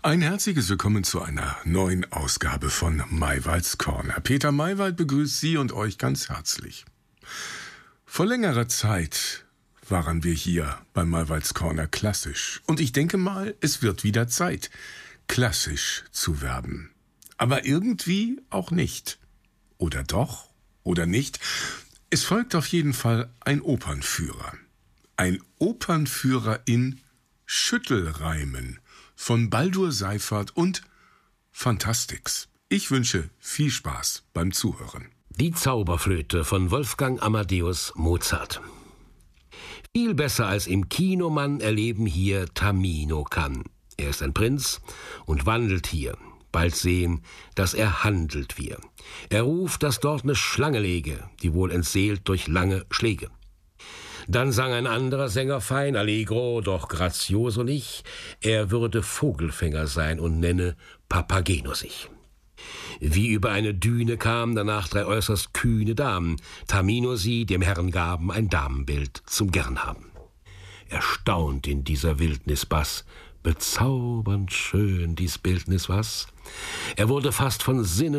Ein herzliches Willkommen zu einer neuen Ausgabe von Maywalds Corner. Peter Maywald begrüßt Sie und euch ganz herzlich. Vor längerer Zeit waren wir hier bei Maywalds Corner klassisch. Und ich denke mal, es wird wieder Zeit, klassisch zu werden. Aber irgendwie auch nicht. Oder doch? Oder nicht? Es folgt auf jeden Fall ein Opernführer. Ein Opernführer in Schüttelreimen von Baldur Seiffert und Fantastix. Ich wünsche viel Spaß beim Zuhören. Die Zauberflöte von Wolfgang Amadeus Mozart. Viel besser als im Kino man erleben hier Tamino kann. Er ist ein Prinz und wandelt hier. Bald sehen, dass er handelt wir. Er ruft, dass dort ne Schlange lege, die wohl entseelt durch lange Schläge. Dann sang ein anderer Sänger fein, allegro, doch grazioso nicht, er würde Vogelfänger sein und nenne Papageno sich. Wie über eine Düne kamen danach 3 äußerst kühne Damen, Tamino sie dem Herrn gaben ein Damenbild zum Gernhaben. Erstaunt in dieser Wildnis Bass, bezaubernd schön dies Bildnis was. Er wurde fast von Sinnen